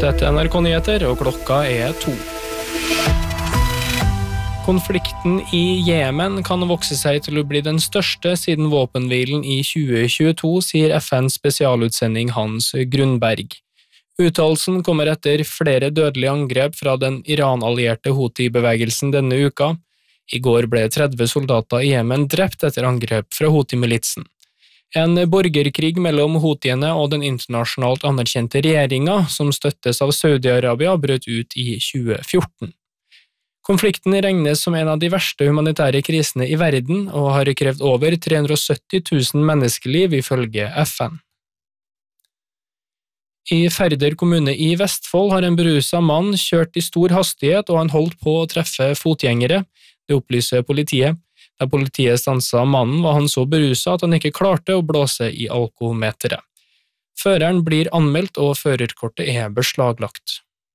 Dette er NRK Nyheter, og klokka er 2. Konflikten i Jemen kan vokse seg til å bli den største siden våpenhvilen i 2022, sier FNs spesialutsending Hans Grundberg. Uttalelsen kommer etter flere dødelige angrep fra den Iran-allierte Houthi-bevegelsen denne uka. I går ble 30 soldater i Jemen drept etter angrep fra Houthi-militsen. En borgerkrig mellom Houthiene og den internasjonalt anerkjente regjeringa, som støttes av Saudi-Arabia, brøt ut i 2014. Konflikten regnes som en av de verste humanitære krisene i verden, og har krevd over 370 000 menneskeliv ifølge FN. I Færder kommune i Vestfold har en beruset mann kjørt i stor hastighet, og han holdt på å treffe fotgjengere. Det opplyser politiet. Da politiet stanset mannen, var han så beruset at han ikke klarte å blåse i alkometeret. Føreren blir anmeldt, og førerkortet er beslaglagt.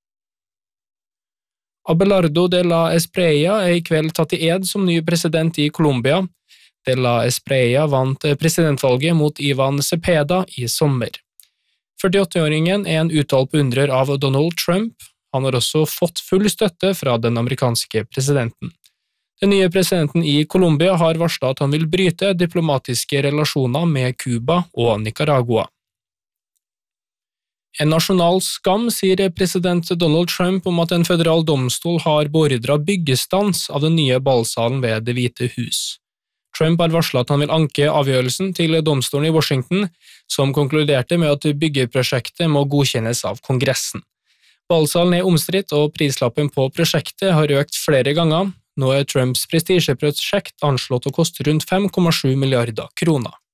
Abelardo de la Espriella er i kveld tatt i ed som ny president i Colombia. De la Espriella vant presidentvalget mot Ivan Cepeda i sommer. 48-åringen er en uttalt beundrer av Donald Trump. Han har også fått full støtte fra den amerikanske presidenten. Den nye presidenten i Colombia har varslet at han vil bryte diplomatiske relasjoner med Cuba og Nicaragua. En nasjonal skam, sier president Donald Trump om at en føderal domstol har beordret byggestans av den nye ballsalen ved Det hvite hus. Trump har varslet at han vil anke avgjørelsen til domstolen i Washington, som konkluderte med at byggeprosjektet må godkjennes av Kongressen. Ballsalen er omstridt, og prislappen på prosjektet har økt flere ganger. Nå er Trumps prestisjeprosjekt anslått å koste rundt 5,7 milliarder kroner.